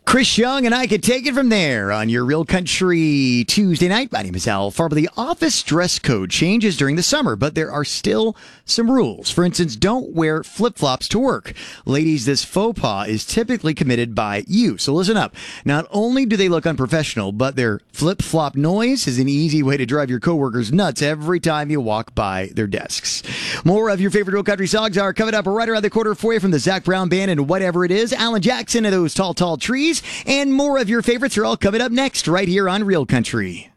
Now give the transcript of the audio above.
Chris Young and I could take it from there on your Real Country Tuesday night. My name is Al Farber. The office dress code changes during the summer, but there are still some rules. For instance, don't wear flip-flops to work. Ladies, this faux pas is typically committed by you, so listen up. Not only do they look unprofessional, but their flip-flop noise is an easy way to drive your coworkers nuts every time you walk by their desks. More of your favorite Real Country songs are coming up right around the corner for you from the Zach Brown Band and Whatever It Is, Alan Jackson and Those Tall, Tall Trees. And more of your favorites are all coming up next right here on Real Country.